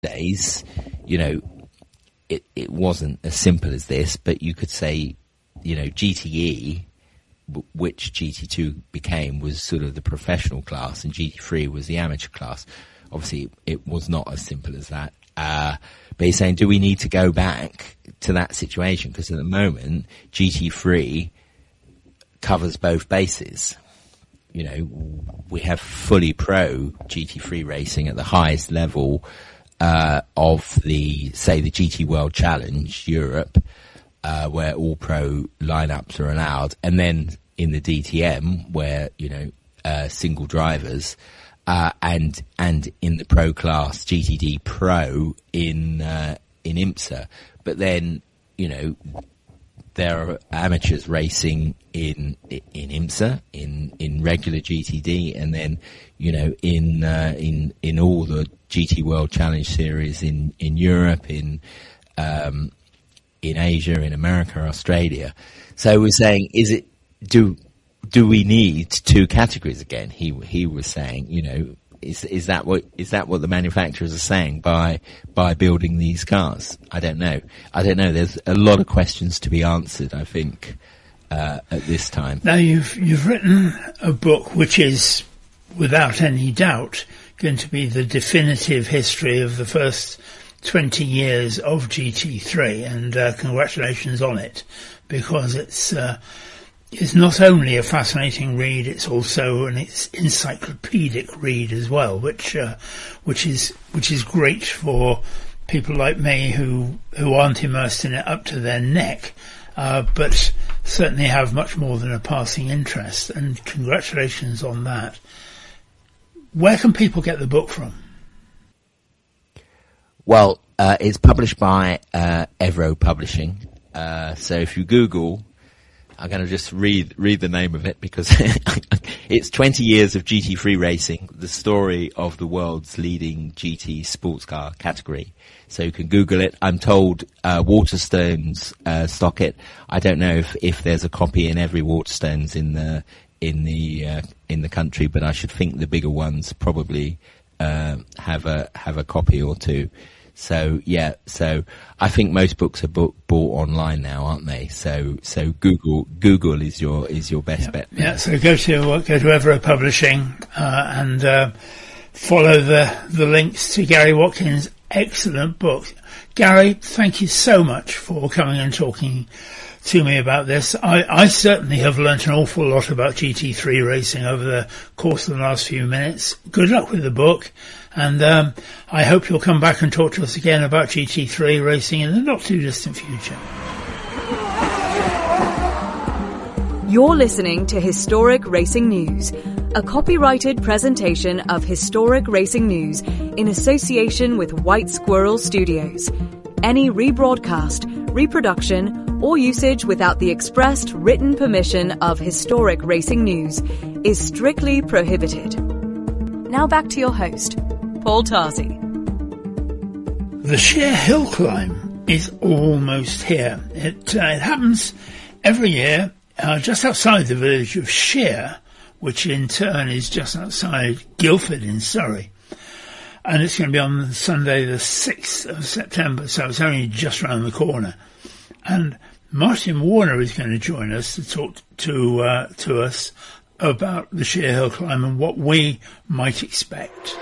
days, it wasn't as simple as this, but you could say, GTE, which GT2 became, was sort of the professional class, and GT3 was the amateur class. Obviously, it was not as simple as that. But he's saying, do we need to go back to that situation? Because at the moment, GT3 covers both bases. We have fully pro GT3 racing at the highest level of the GT World Challenge Europe, where all pro lineups are allowed, and then in the DTM where single drivers, and in the pro class GTD Pro in IMSA. But then there are amateurs racing in IMSA, in regular GTD, and then in all the GT World Challenge series in Europe, in Asia, in America, Australia. So we're saying, do we need two categories again? He was saying, is that what the manufacturers are saying by building these cars? I don't know. There's a lot of questions to be answered, I think, at this time. Now you've written a book which is, without any doubt, going to be the definitive history of the first 20 years of GT3, and congratulations on it, because it's not only a fascinating read, it's also an encyclopedic read as well, which is great for people like me who aren't immersed in it up to their neck, but certainly have much more than a passing interest. And congratulations on that. Where can people get the book from? Well, it's published by Evro Publishing. So if you Google, I'm going to just read the name of it, because it's 20 years of GT3 racing, the story of the world's leading GT sports car category. So you can Google it. I'm told Waterstones stock it. I don't know if there's a copy in every Waterstones in the country, but I should think the bigger ones probably have a copy or two. So I think most books are bought online now, aren't they? So Google is your best bet. Yeah. So go to Evro Publishing and follow the links to Gary Watkins' excellent book. Gary, thank you so much for coming and talking to me about this. I certainly have learnt an awful lot about GT3 racing over the course of the last few minutes. Good luck with the book, and I hope you'll come back and talk to us again about GT3 racing in the not too distant future. You're listening to Historic Racing News, a copyrighted presentation of Historic Racing News in association with White Squirrel Studios. Any rebroadcast, reproduction, or usage without the expressed written permission of Historic Racing News is strictly prohibited. Now back to your host, Paul Tarzi. The sheer hill climb is almost here. It happens every year just outside the village of Sheer, which in turn is just outside Guildford in Surrey. And it's going to be on Sunday the 6th of September, so it's only just round the corner. And Martin Warner is going to join us to talk to us about the sheer hill climb and what we might expect.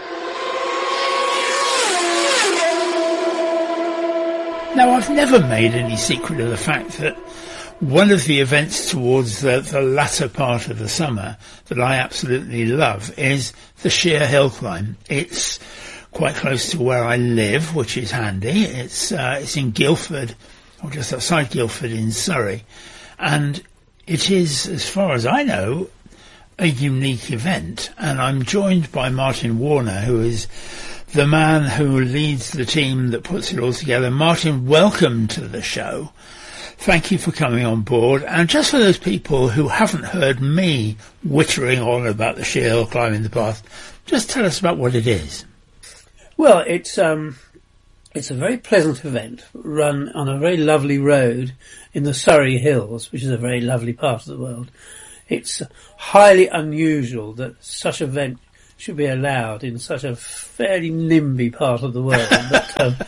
Now, I've never made any secret of the fact that one of the events towards the latter part of the summer that I absolutely love is the sheer hill climb. It's quite close to where I live, which is handy. It's in Guildford, or just outside Guildford in Surrey. And it is, as far as I know, a unique event. And I'm joined by Martin Warner, who is the man who leads the team that puts it all together. Martin, welcome to the show. Thank you for coming on board. And just for those people who haven't heard me wittering on about the sheer hill climb in the past, just tell us about what it is. Well, it's a very pleasant event run on a very lovely road in the Surrey Hills, which is a very lovely part of the world. It's highly unusual that such an event should be allowed in such a fairly NIMBY part of the world.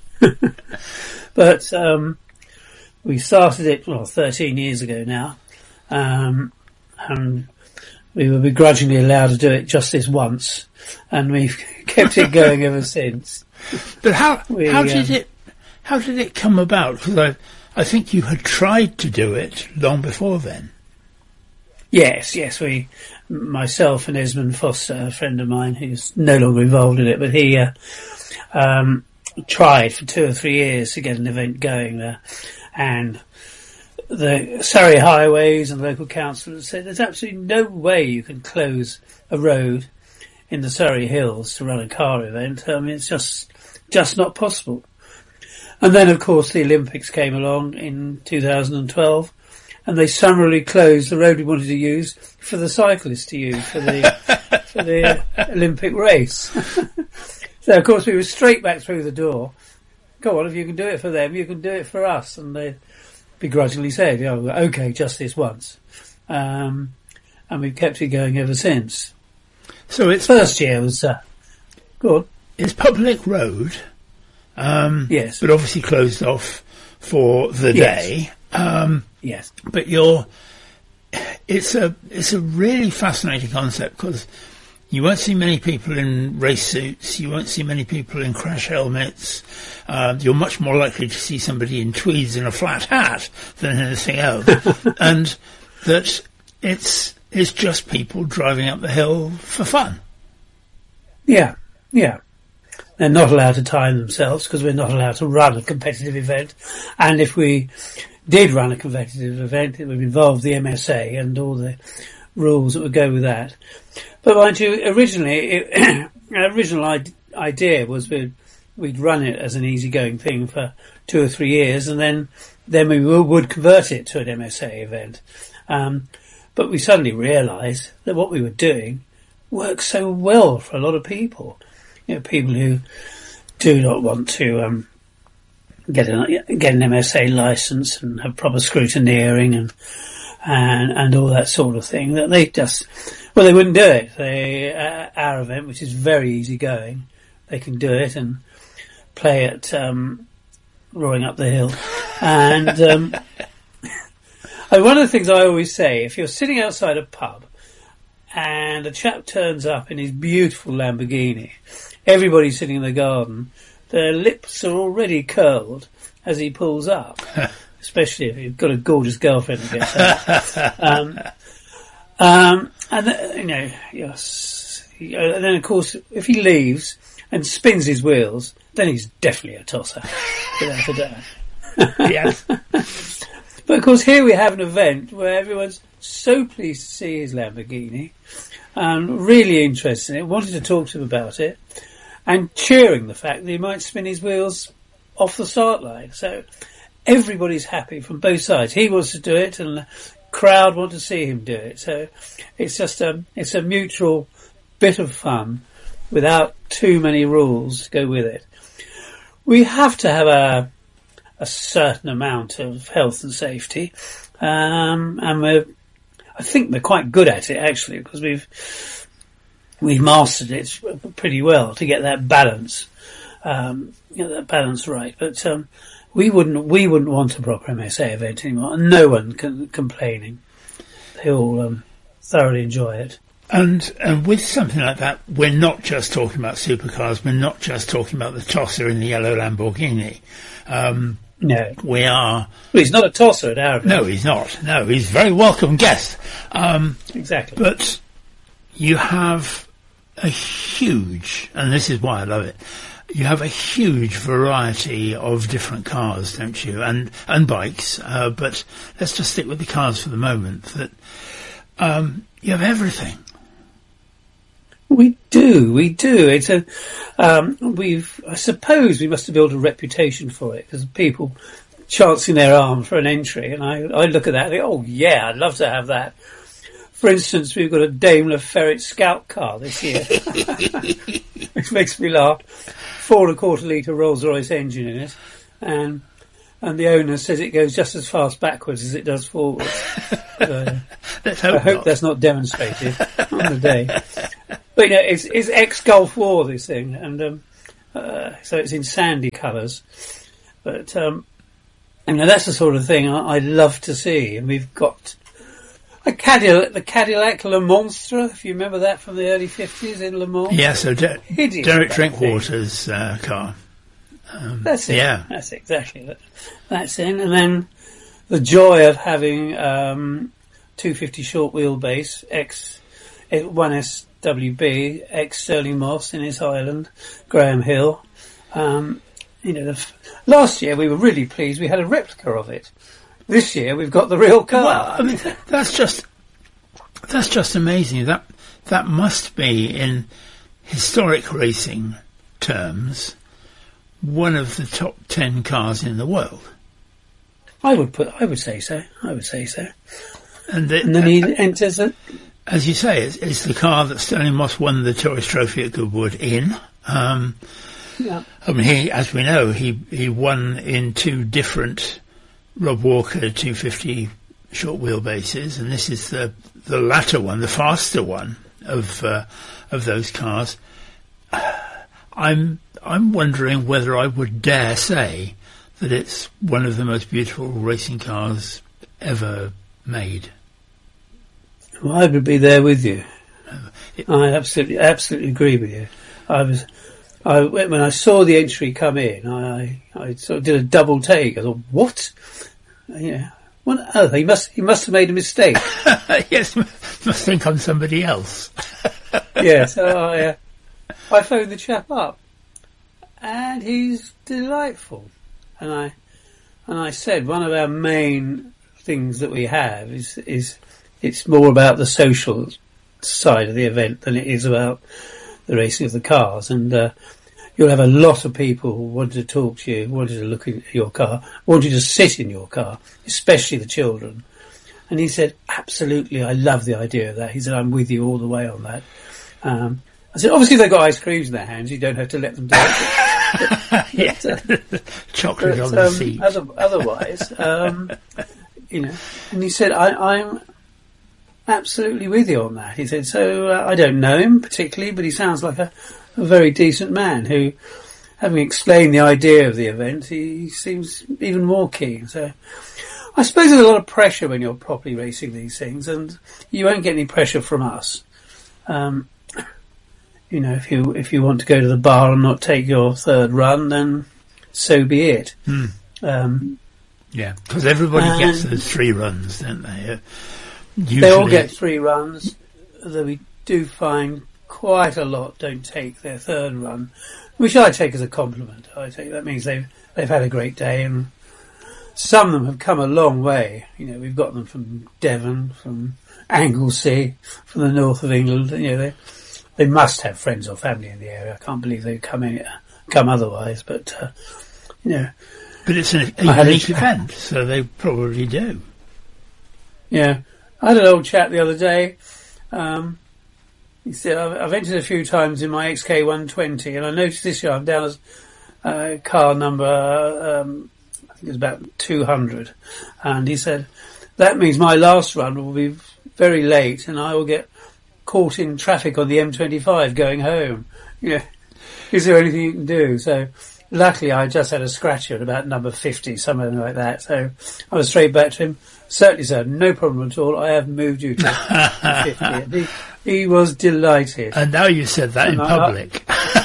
But we started it 13 years ago now, and we were begrudgingly allowed to do it just this once, and we've kept it going ever since. But how did it come about? Because I think you had tried to do it long before then. Yes, myself and Esmond Foster, a friend of mine who's no longer involved in it, but he tried for 2 or 3 years to get an event going there, and the Surrey Highways and the local council said there's absolutely no way you can close a road in the Surrey Hills to run a car event. I mean, it's just not possible. And then, of course, the Olympics came along in 2012, and they summarily closed the road we wanted to use for the cyclists to use for the Olympic race. So, of course, we were straight back through the door. Go on, if you can do it for them, you can do it for us. And they begrudgingly said, okay, just this once. And we've kept it going ever since. So its first year was good. It's public road, yes, but obviously closed off for the day. Yes, but it's a really fascinating concept, because you won't see many people in race suits. You won't see many people in crash helmets. You're much more likely to see somebody in tweeds and a flat hat than anything else. And that it's just people driving up the hill for fun. Yeah. They're not allowed to time themselves, because we're not allowed to run a competitive event. And if we did run a competitive event, it would involve the MSA and all the rules that would go with that. But mind you, originally, our original idea was we'd run it as an easygoing thing for 2 or 3 years, and then we would convert it to an MSA event. But we suddenly realised that what we were doing works so well for a lot of people. People who do not want to get an MSA licence and have proper scrutineering and all that sort of thing, that they just, they wouldn't do it. Our event, which is very easy going, they can do it and play at Roaring Up the Hill. And one of the things I always say, if you're sitting outside a pub and a chap turns up in his beautiful Lamborghini, everybody sitting in the garden, their lips are already curled as he pulls up, especially if you've got a gorgeous girlfriend that gets out. Yes. And then, of course, if he leaves and spins his wheels, then he's definitely a tosser, without a doubt. Yes. But, of course, here we have an event where everyone's so pleased to see his Lamborghini, really interested in it, wanted to talk to him about it, and cheering the fact that he might spin his wheels off the start line. So everybody's happy from both sides. He wants to do it, and the crowd want to see him do it. So it's just it's a mutual bit of fun without too many rules to go with it. We have to have a certain amount of health and safety, and I think we're quite good at it, actually, because we've mastered it pretty well to get that balance, that balance right. But we wouldn't want a proper MSA event anymore, and no one complaining. They all thoroughly enjoy it. And with something like that, we're not just talking about supercars. We're not just talking about the tosser in the yellow Lamborghini. No, we are. Well, he's not a tosser at our event. No, he's not. No, he's a very welcome guest. Exactly. But you have a huge, and this is why I love it, you have a huge variety of different cars, don't you? And bikes. But let's just stick with the cars for the moment. That you have everything. We do. It's I suppose we must have built a reputation for it, because people chancing their arm for an entry, and I look at that and think, oh yeah, I'd love to have that. For instance, we've got a Daimler Ferret Scout car this year, which makes me laugh. 4.25 litre Rolls-Royce engine in it, and the owner says it goes just as fast backwards as it does forwards. I hope that's not demonstrated on the day. But it's ex-Gulf War, this thing, and so it's in sandy colours. But that's the sort of thing I'd love to see. And we've got the Cadillac Le Monstre, if you remember that from the early 50s in Le Mans. Yeah, so Derek Drinkwater's car. That's it. Yeah. That's exactly it. That's it. And then the joy of having 250 short wheelbase, X1SWB, ex-Sterling Moss in his Highland, Graham Hill. Last year we were really pleased we had a replica of it. This year we've got the real car. Well, I mean, that's just amazing. That must be, in historic racing terms, one of the top 10 cars in the world. I would say so. And then he enters it. As you say, it's the car that Sterling Moss won the Tourist Trophy at Goodwood in. Yeah. I mean, as we know, he won in two different Rob Walker 250 short wheelbases, and this is the latter one, the faster one of those cars. I'm wondering whether I would dare say that it's one of the most beautiful racing cars ever made. Well, I would be there with you. I absolutely agree with you. When I saw the entry come in, I sort of did a double take. I thought, what? Yeah. What on earth? He must have made a mistake. Yes, must think I'm somebody else. Yeah, so I phoned the chap up, and he's delightful. And I said one of our main things that we have is it's more about the social side of the event than it is about the racing of the cars. And you'll have a lot of people who want to talk to you, wanted to look at your car, want you to sit in your car, especially the children. And he said, absolutely, I love the idea of that. He said, I'm with you all the way on that. I said, obviously they've got ice creams in their hands, you don't have to let them do it. Yeah. Chocolate on the seat. Otherwise, and he said, I'm absolutely with you on that. He said, so I don't know him particularly, but he sounds like a very decent man who, having explained the idea of the event, he seems even more keen. So I suppose there's a lot of pressure when you're properly racing these things, and you won't get any pressure from us. If you want to go to the bar and not take your third run, then so be it. Yeah, because everybody gets those 3 runs, don't they? Usually. They all get 3 runs, though we do find quite a lot don't take their third run, which I take as a compliment. I think that means they've had a great day, and some of them have come a long way. We've got them from Devon, from Anglesey, from the north of England. They must have friends or family in the area. I can't believe they've come otherwise, but But it's a unique event, so they probably do. Yeah. I had an old chap the other day. He said, I've entered a few times in my XK120, and I noticed this year I'm down as car number, I think it's about 200. And he said, that means my last run will be very late, and I will get caught in traffic on the M25 going home. Is there anything you can do? So luckily I just had a scratcher at about number 50, something like that. So I was straight back to him. Certainly, sir, no problem at all. I have moved you to 50. He was delighted. And now you said that in public.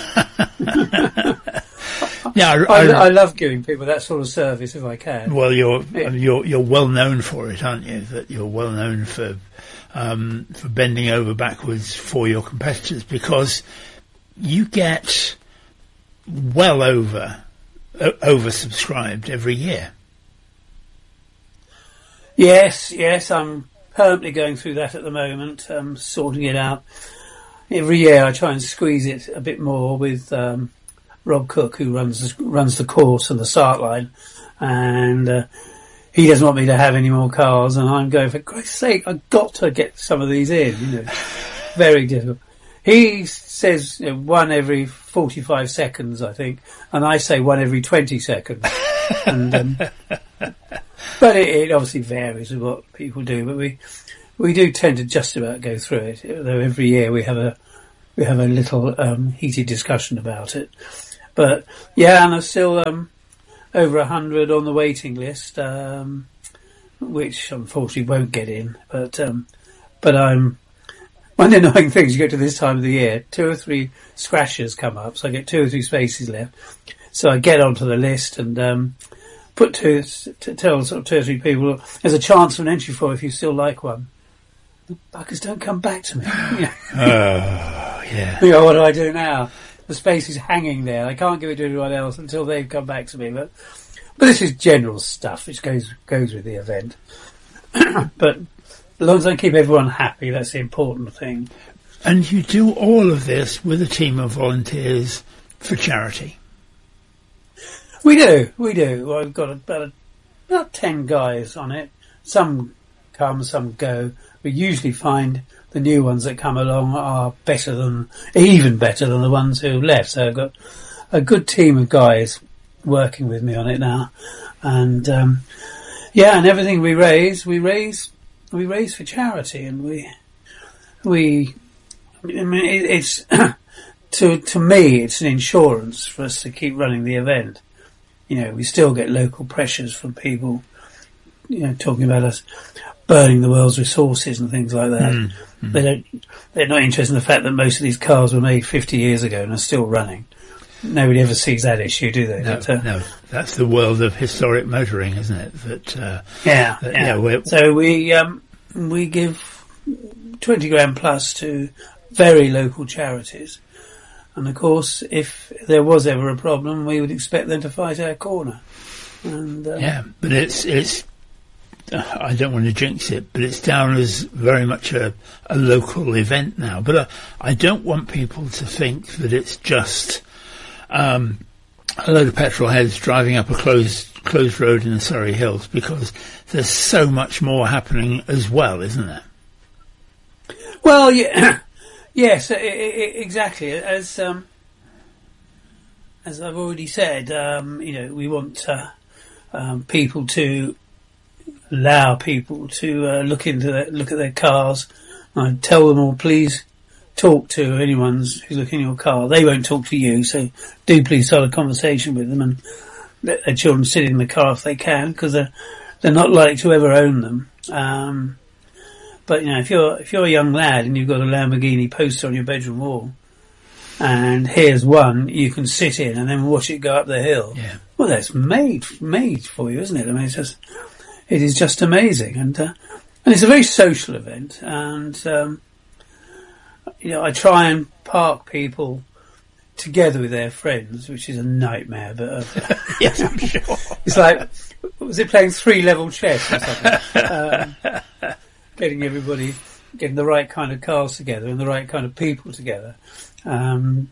Yeah, I love giving people that sort of service if I can. Well, you're well known for it, aren't you? That you're well known for bending over backwards for your competitors, because you get well oversubscribed every year. Yes, I'm permanently going through that at the moment, sorting it out. Every year I try and squeeze it a bit more with Rob Cook, who runs the course and the start line, and he doesn't want me to have any more cars, and I'm going, for Christ's sake, I've got to get some of these in. Very difficult. He says one every 45 seconds, I think, and I say one every 20 seconds. And but it obviously varies with what people do, but we do tend to just about go through it, though every year we have we have a little heated discussion about it. But yeah, and there's still over 100 on the waiting list, which unfortunately won't get in. But one of the annoying things, you get to this time of the year, 2 or 3 scratchers come up, so I get 2 or 3 spaces left. So I get onto the list and tell sort of 2 or 3 people, there's a chance for an entry for if you still like one. The buggers don't come back to me. Yeah. You know, what do I do now? The space is hanging there. I can't give it to anyone else until they've come back to me. But this is general stuff which goes with the event. But as long as I keep everyone happy, that's the important thing. And you do all of this with a team of volunteers for charity? We do. I've got about 10 guys on it. Some come, some go. We usually find the new ones that come along are even better than the ones who left. So I've got a good team of guys working with me on it now. And, and everything we raise for charity. And it's, to me, it's an insurance for us to keep running the event. You know, we still get local pressures from people, you know, talking about us burning the world's resources and things like that. They're not interested in the fact that most of these cars were made 50 years ago and are still running. Nobody ever sees that issue, do they? No, that's the world of historic motoring, isn't it? So we give 20 grand plus to very local charities. And of course, if there was ever a problem, we would expect them to fight our corner. And, but it's I don't want to jinx it, but it's down as very much a local event now. But I don't want people to think that it's just a load of petrol heads driving up a closed road in the Surrey Hills, because there's so much more happening as well, isn't there? Well, yeah. Yes, exactly. As I've already said, we want people to allow people to look at their cars. I tell them all, please talk to anyone who's looking at your car. They won't talk to you, so do please start a conversation with them and let their children sit in the car if they can, because they're not likely to ever own them. But you know, if you're a young lad and you've got a Lamborghini poster on your bedroom wall, and here's one you can sit in and then watch it go up the hill. Yeah. Well, that's made for you, isn't it? I mean, it is just amazing, and it's a very social event. And I try and park people together with their friends, which is a nightmare. But yes, I'm sure. It's like, was it playing 3-level chess or something? Getting the right kind of cars together and the right kind of people together. And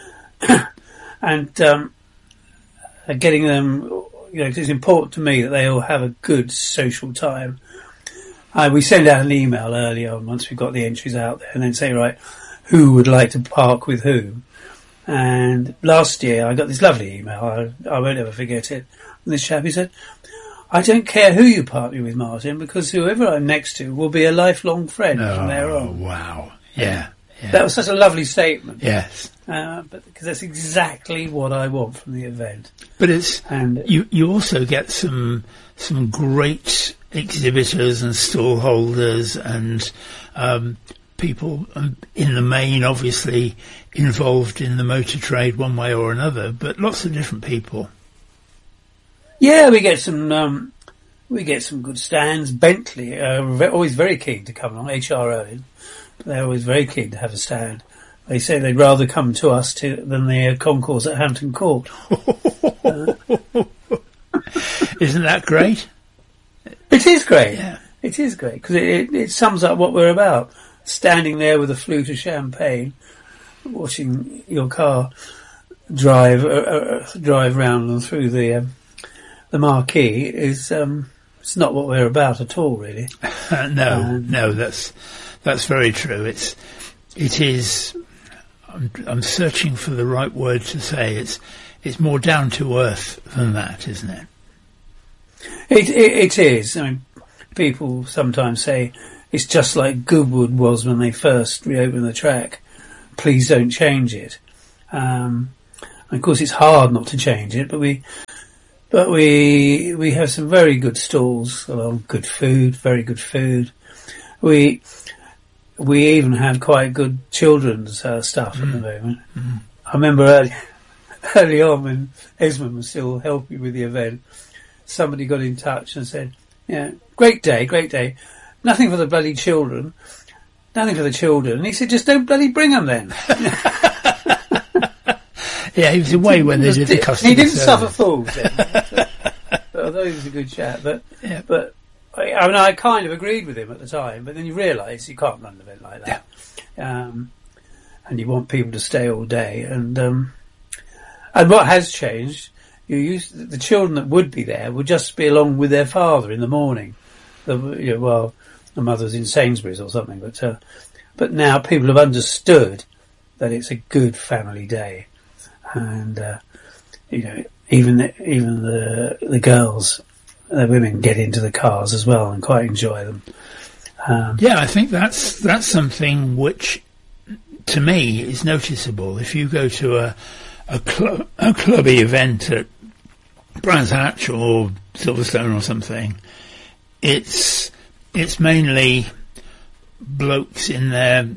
getting them, cause it's important to me that they all have a good social time. We send out an email early on once we've got the entries out there, and then say, right, who would like to park with whom? And last year I got this lovely email, I won't ever forget it. And this chap, he said, I don't care who you park me with, Martin, because whoever I'm next to will be a lifelong friend from there on. Oh, wow. Yeah. That was such a lovely statement. Yes. Because that's exactly what I want from the event. But you also get some great exhibitors and stall holders and people in the main, obviously involved in the motor trade one way or another, but lots of different people. Yeah, we get some good stands. Bentley are always very keen to come along. HRO, they're always very keen to have a stand. They say they'd rather come to us than the concourse at Hampton Court. Isn't that great? It is great. Yeah. It is great because it sums up what we're about. Standing there with a flute of champagne, watching your car drive round and through the marquee is it's not what we're about at all, really. No, that's very true. It is. I'm searching for the right word to say. It's more down to earth than that, isn't it? It is. I mean, people sometimes say it's just like Goodwood was when they first reopened the track. please don't change it. Of course, it's hard not to change it, but we have some very good stalls along good food, very good food. We even have quite good children's stuff at the moment. Mm. I remember early on when Esmond was still helping with the event, somebody got in touch and said, "Yeah, great day. Nothing for the bloody children. Nothing for the children." And he said, "Just don't bloody bring them then." Yeah, he was away when they did the customer He didn't service. suffer fools then. Although he was a good chap. But I mean, I kind of agreed with him at the time, but then you realise you can't run an event like that. Yeah. And you want people to stay all day. And what has changed, the children that would be there would just be along with their father in the morning. The mother's in Sainsbury's or something, but now people have understood that it's a good family day. And even the girls, the women get into the cars as well and quite enjoy them. I think that's something which, to me, is noticeable. If you go to a clubby event at Brands Hatch or Silverstone or something, it's mainly blokes in their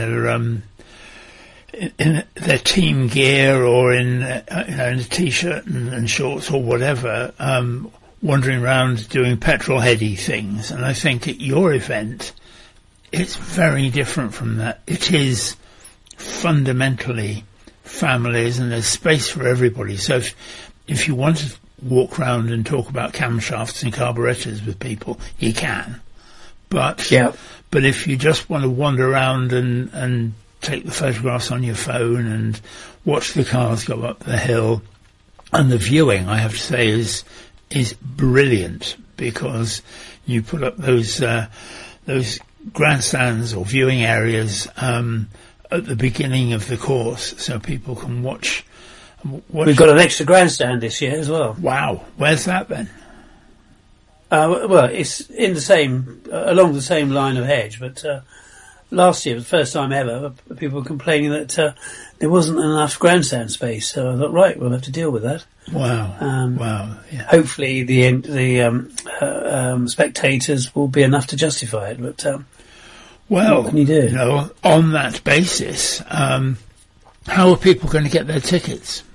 team gear or in a t-shirt and shorts or whatever, wandering around doing petrol heady things. And I think at your event, it's very different from that. It is fundamentally families, and there's space for everybody. So if you want to walk around and talk about camshafts and carburetors with people, you can. But if you just want to wander around and take the photographs on your phone and watch the cars go up the hill, and the viewing, I have to say, is brilliant, because you put up those grandstands or viewing areas at the beginning of the course, so people can watch. We've got an extra grandstand this year as well. Wow, where's that then? Well, it's in along the same line of hedge, but last year, the first time ever, people were complaining that there wasn't enough grandstand space. So I thought, right, we'll have to deal with that. Wow! Wow! Yeah. Hopefully, the spectators will be enough to justify it. But what can you do? On that basis, how are people going to get their tickets?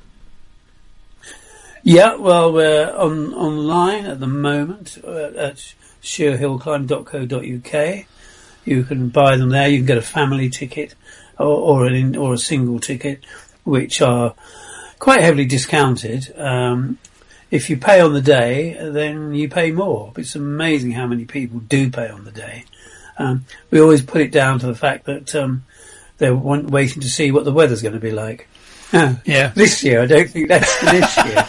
Yeah, well, we're online at the moment at sheerhillclimb.co.uk. You can buy them there. You can get a family ticket or a single ticket, which are quite heavily discounted. If you pay on the day, then you pay more. It's amazing how many people do pay on the day. We always put it down to the fact that they're waiting to see what the weather's going to be like. Yeah. This year, I don't think that's this year.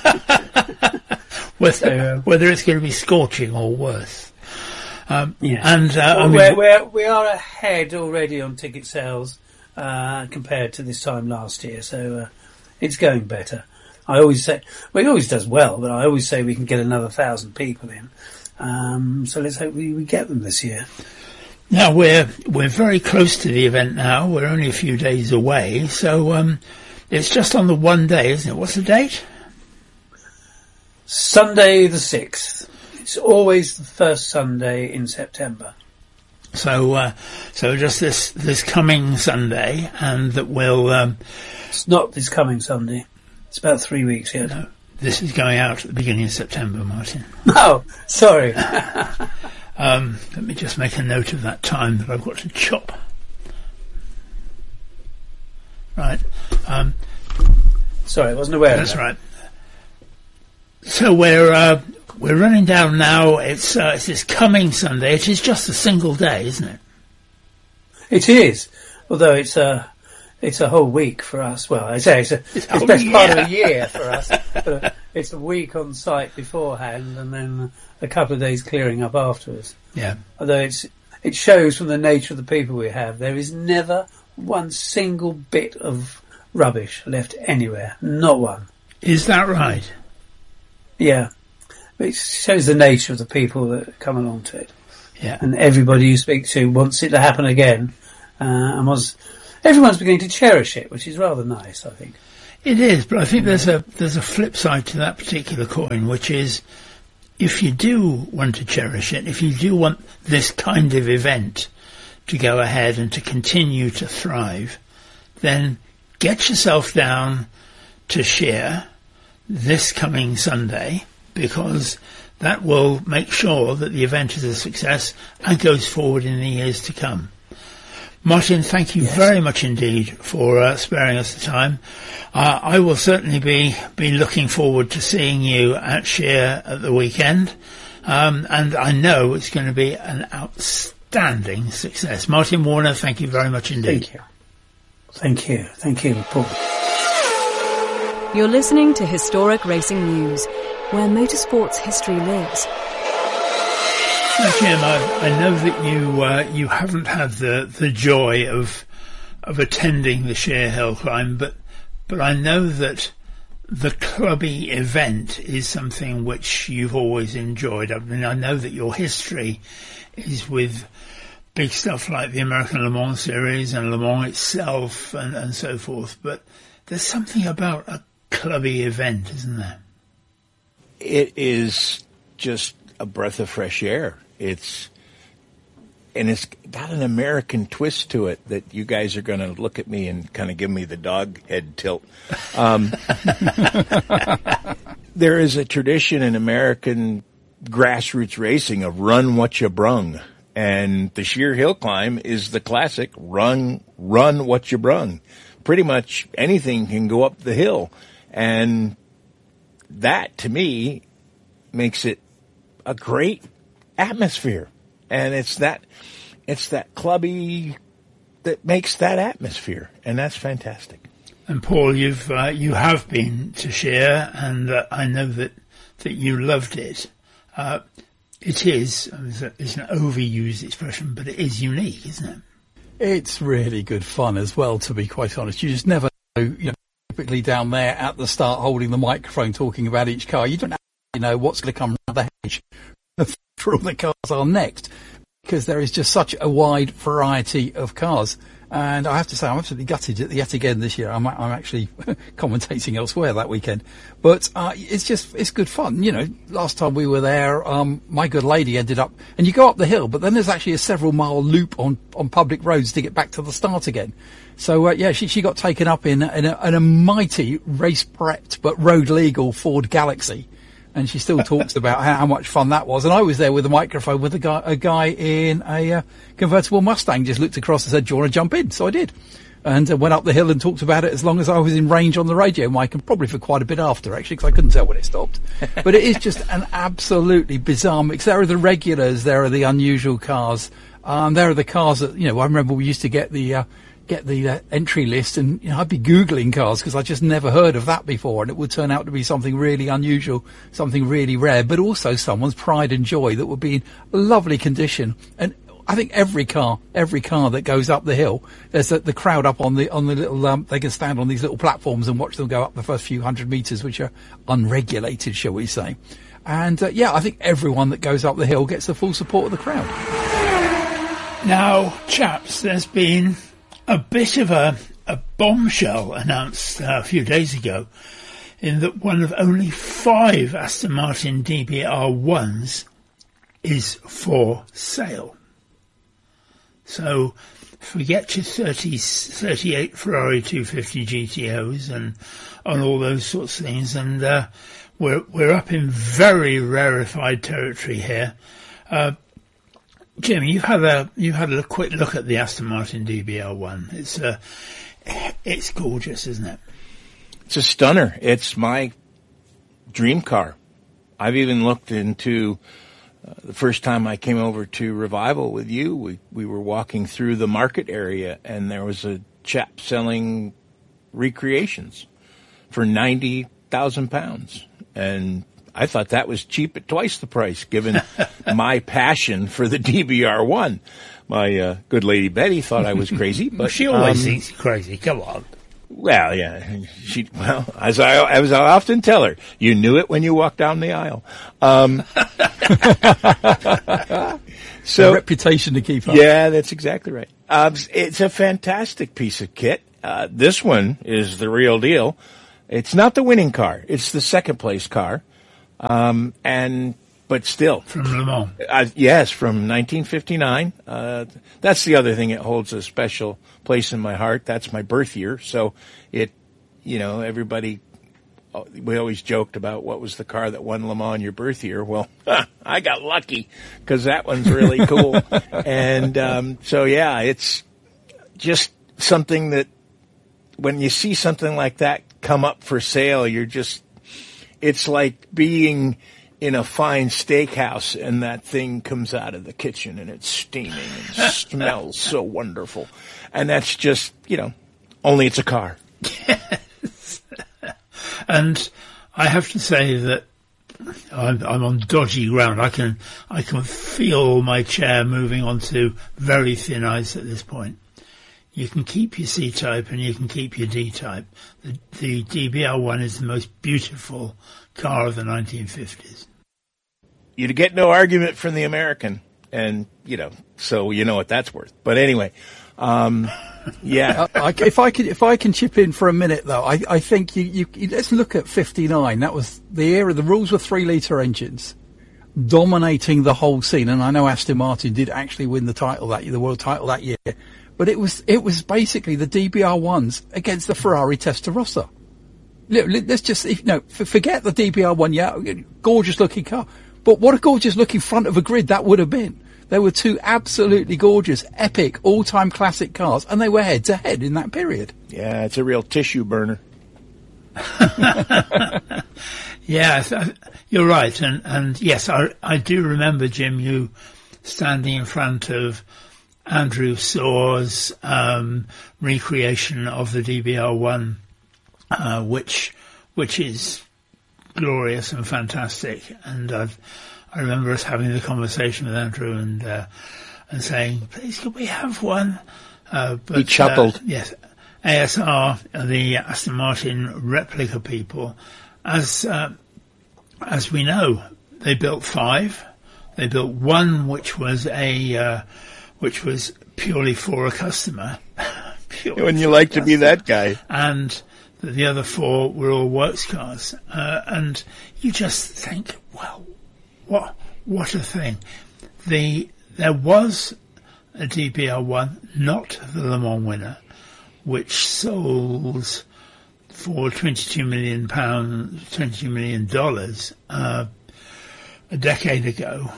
Whether it's going to be scorching or worse. And we are ahead already on ticket sales compared to this time last year, so it's going better. I always say, well, it always does well, but I always say we can get another 1,000 people in. So let's hope we get them this year. Now we're very close to the event now. We're only a few days away, so it's just on the one day, isn't it? What's the date? Sunday the 6th. It's always the first Sunday in September. So just this coming Sunday, and that will. It's not this coming Sunday. It's about 3 weeks yet. No, this is going out at the beginning of September, Martin. Oh, sorry. Let me just make a note of that time that I've got to chop. Right. Sorry, I wasn't aware of that. That's right. So we're running down now. It's this coming Sunday. It is just a single day, isn't it? It is, although it's a whole week for us. Well, I say it's best part of a year for us. But it's a week on site beforehand, and then a couple of days clearing up afterwards. Yeah. Although it shows from the nature of the people we have, there is never one single bit of rubbish left anywhere. Not one. Is that right? Yeah. It shows the nature of the people that come along to it. Yeah. And everybody you speak to wants it to happen again. And everyone's beginning to cherish it, which is rather nice, I think. It is, but I think there's a flip side to that particular coin, which is if you do want to cherish it, if you do want this kind of event to go ahead and to continue to thrive, then get yourself down to Sheer this coming Sunday, because that will make sure that the event is a success and goes forward in the years to come. Martin, thank you very much indeed for sparing us the time. I will certainly be looking forward to seeing you at Sheer at the weekend, and I know it's going to be an outstanding success. Martin Warner, thank you very much indeed. Thank you, Paul. You're listening to Historic Racing News, where motorsport's history lives. Now, Jim, I know that you haven't had the joy of attending the Sheer Hill Climb, but I know that the clubby event is something which you've always enjoyed. I mean, I know that your history is with big stuff like the American Le Mans Series and Le Mans itself and so forth, but there's something about a clubby event, isn't there? It is just a breath of fresh air. It's got an American twist to it that you guys are going to look at me and kind of give me the dog head tilt. There is a tradition in American grassroots racing of run what you brung. And the Sheer Hill Climb is the classic run what you brung. Pretty much anything can go up the hill. And that, to me, makes it a great atmosphere. And it's that clubby that makes that atmosphere. And that's fantastic. And Paul, you have been to Sheer, and I know that you loved it. It is, it's an overused expression, but it is unique, isn't it? It's really good fun as well, to be quite honest. You just never know, typically down there at the start holding the microphone talking about each car. You don't actually know what's going to come around the hedge for all the cars are next, because there is just such a wide variety of cars. And I have to say, I'm absolutely gutted yet again this year. I'm actually commentating elsewhere that weekend. But it's good fun. Last time we were there, my good lady ended up, and you go up the hill, but then there's actually a several mile loop on public roads to get back to the start again. So, she got taken up in a mighty race prepped but road legal Ford Galaxy. And she still talks about how much fun that was. And I was there with a microphone with a guy in a convertible Mustang, just looked across and said, "Do you want to jump in?" So I did. And went up the hill and talked about it as long as I was in range on the radio mic, and probably for quite a bit after, actually, because I couldn't tell when it stopped. But it is just an absolutely bizarre mix. There are the regulars, there are the unusual cars. There are the cars that, I remember we used to get the entry list, and I'd be Googling cars because I just never heard of that before, and it would turn out to be something really unusual, something really rare, but also someone's pride and joy that would be in lovely condition. And I think every car that goes up the hill, there's the crowd up on the little, they can stand on these little platforms and watch them go up the first few hundred meters, which are unregulated, shall we say. And I think everyone that goes up the hill gets the full support of the crowd. Now, chaps, there's been a bit of a bombshell announced a few days ago, in that one of only 5 Aston Martin DBR1s is for sale. So forget your 38 Ferrari 250 GTOs and all those sorts of things, and we're up in very rarefied territory here. Jim, you've had a quick look at the Aston Martin DBR1. It's gorgeous, isn't it? It's a stunner. It's my dream car. I've even looked into the first time I came over to Revival with you. We were walking through the market area, and there was a chap selling recreations for £90,000, and I thought that was cheap at twice the price, given my passion for the DBR1. My good lady Betty thought I was crazy, but she always thinks you're crazy. Come on. Well, yeah, as I often tell her, you knew it when you walked down the aisle. a reputation to keep up. Yeah, that's exactly right. It's a fantastic piece of kit. This one is the real deal. It's not the winning car. It's the second place car. But still. From Le Mans. Yes, from 1959. That's the other thing. It holds a special place in my heart. That's my birth year. So everybody, we always joked about what was the car that won Le Mans your birth year. Well, I got lucky because that one's really cool. And, it's just something that when you see something like that come up for sale, it's like being in a fine steakhouse and that thing comes out of the kitchen and it's steaming and smells so wonderful. And that's just, only it's a car. Yes. And I have to say that I'm on dodgy ground. I can feel my chair moving onto very thin ice at this point. You can keep your C-Type and you can keep your D-Type. The DBR1 is the most beautiful car of the 1950s. You'd get no argument from the American, and, so you know what that's worth. But anyway, yeah. If I can chip in for a minute, though, I think you let's look at 59. That was the era. The rules were 3-litre engines dominating the whole scene. And I know Aston Martin did actually win the title that year, the world title that year. But it was basically the DBR1s against the Ferrari Testarossa. Let's just, forget the DBR1, yeah, gorgeous looking car. But what a gorgeous looking front of a grid that would have been. They were two absolutely gorgeous, epic, all-time classic cars, and they were head-to-head in that period. Yeah, it's a real tissue burner. Yeah, you're right. And yes, I do remember, Jim, you standing in front of Andrew Saw's recreation of the DBR1, which is glorious and fantastic. And I remember us having the conversation with Andrew and saying, "Please, could we have one?" But he chuckled. Yes, ASR, the Aston Martin replica people, as we know, they built 5. They built one which was purely for a customer. Wouldn't you like to be that guy? And the other 4 were all works cars. And you just think, well, what a thing. There was a DBR1, not the Le Mans winner, which sold for $22 million, a decade ago.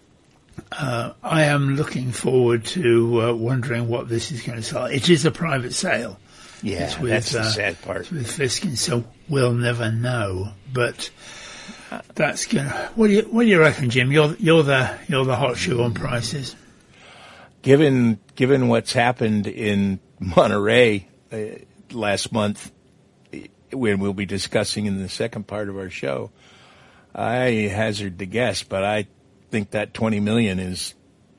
I am looking forward to wondering what this is going to sell. It is a private sale. Yeah, that's the sad part. It's with Fiskin, so we'll never know. But that's gonna. What do you reckon, Jim? You're the hot shoe on prices. Given what's happened in Monterey last month, when we'll be discussing in the second part of our show, I hazard to guess, but I think that $20 million is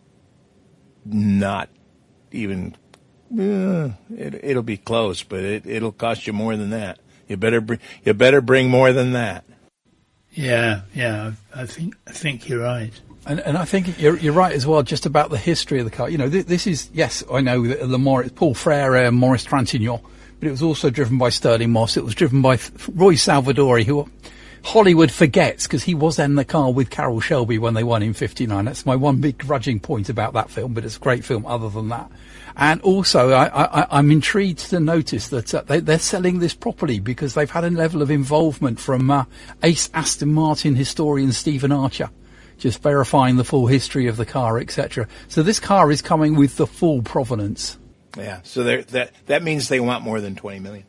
not even. It'll be close, but it'll cost you more than that. You better bring more than that. Yeah. I think you're right. And I think you're right as well, just about the history of the car. This is, yes, I know that Le Mans, it's Paul Frere, Maurice Trintignant, but it was also driven by Sterling Moss. It was driven by Roy Salvadori, who Hollywood forgets because he was in the car with Carroll Shelby when they won in 59. That's my one big grudging point about that film, but it's a great film other than that. And also, I'm intrigued to notice that they're selling this properly because they've had a level of involvement from ace Aston Martin historian Stephen Archer, just verifying the full history of the car, etc. So this car is coming with the full provenance. Yeah, so that means they want more than $20 million.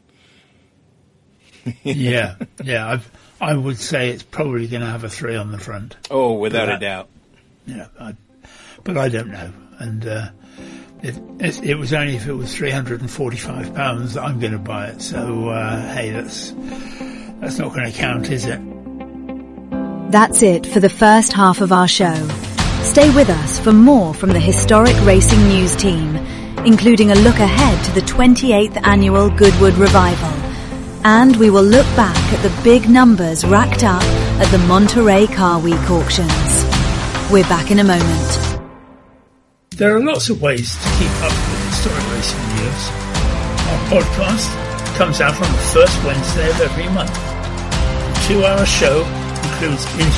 Yeah. I would say it's probably going to have a 3 on the front. Oh, without a doubt. Yeah, but I don't know. And it was only if it was £345 that I'm going to buy it. So hey, that's not going to count, is it? That's it for the first half of our show. Stay with us for more from the Historic Racing News team, including a look ahead to the 28th annual Goodwood Revival. And we will look back at the big numbers racked up at the Monterey Car Week auctions. We're back in a moment. There are lots of ways to keep up with historic racing news. Our podcast comes out on the first Wednesday of every month. The 2-hour show includes